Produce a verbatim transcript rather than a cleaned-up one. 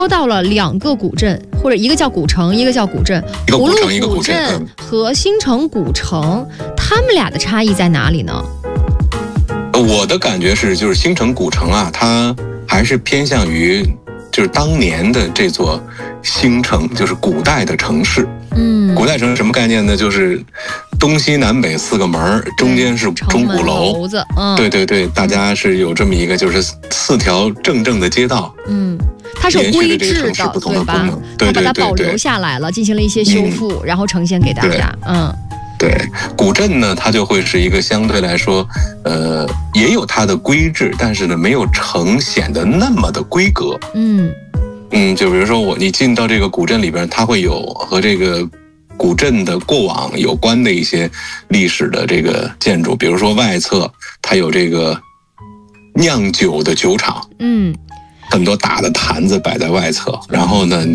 说到了两个古镇，或者一个叫古城，一个叫古镇。 一个古城，一个古古镇和新城古城，他们俩的差异在哪里呢？ 我的感觉是，就是新城古城啊，它还是偏向于就是当年的这座新城，就是古代的城市。 嗯， 古代城什么概念呢？就是东西南北四个门，中间是钟鼓楼。 楼子，嗯， 对对对，大家是有这么一个，就是四条正正的街道。 嗯，它是有规制的，对吧？ 对对对对， 它把它保留下来了，进行了一些修复，嗯、然后呈现给大家。嗯， 对，古镇呢，它就会是一个相对来说，呃，也有它的规制，但是呢，没有呈现的那么的规格。 嗯。 嗯，就比如说我，你进到这个古镇里边，它会有和这个古镇的过往有关的一些历史的这个建筑，比如说外侧它有这个酿酒的酒厂， 嗯， 很多大的坛子摆在外侧，然后呢。